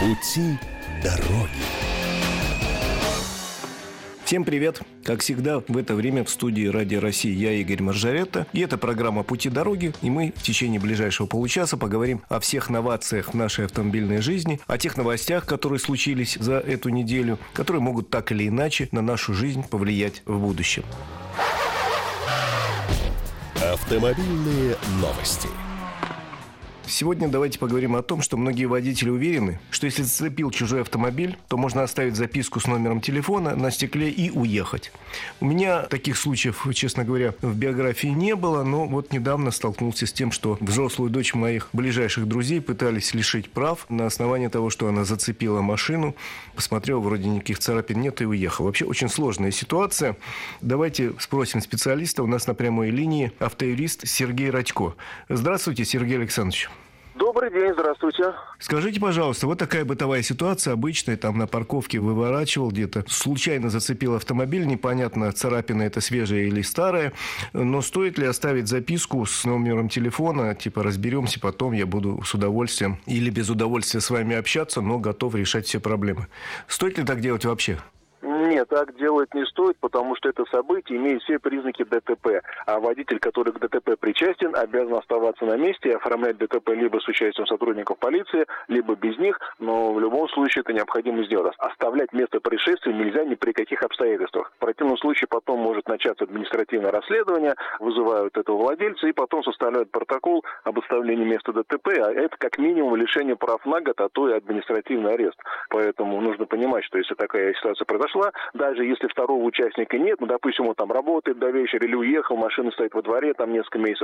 Пути дороги. Всем привет! Как всегда, в это время в студии Радио России я, Игорь Маржаретта. И это программа «Пути дороги». И мы в течение ближайшего получаса поговорим о всех новациях в нашей автомобильной жизни, о тех новостях, которые случились за эту неделю, которые могут так или иначе на нашу жизнь повлиять в будущем. Автомобильные новости. Сегодня давайте поговорим о том, что многие водители уверены, что если зацепил чужой автомобиль, то можно оставить записку с номером телефона на стекле и уехать. У меня таких случаев, честно говоря, в биографии не было, но вот недавно столкнулся с тем, что взрослую дочь моих ближайших друзей пытались лишить прав на основании того, что она зацепила машину, посмотрел, вроде никаких царапин нет и уехал. Вообще очень сложная ситуация. Давайте спросим специалиста. У нас на прямой линии автоюрист Сергей Радько. Здравствуйте, Сергей Александрович. Добрый день, здравствуйте. Скажите, пожалуйста, вот такая бытовая ситуация, обычная, там на парковке выворачивал где-то, случайно зацепил автомобиль, непонятно, царапина это свежая или старая, но стоит ли оставить записку с номером телефона, типа разберемся потом, я буду с удовольствием или без удовольствия с вами общаться, но готов решать все проблемы. Стоит ли так делать вообще? Нет, так делать не стоит, потому что это событие имеет все признаки ДТП. А водитель, который к ДТП причастен, обязан оставаться на месте и оформлять ДТП либо с участием сотрудников полиции, либо без них, но в любом случае это необходимо сделать. Оставлять место происшествия нельзя ни при каких обстоятельствах. В противном случае потом может начаться административное расследование, вызывают этого владельца и потом составляют протокол об оставлении места ДТП, а это как минимум лишение прав на год, а то и административный арест. Поэтому нужно понимать, что если такая ситуация произошла, даже если второго участника нет, допустим, он там работает до вечера или уехал, машина стоит во дворе там несколько месяцев,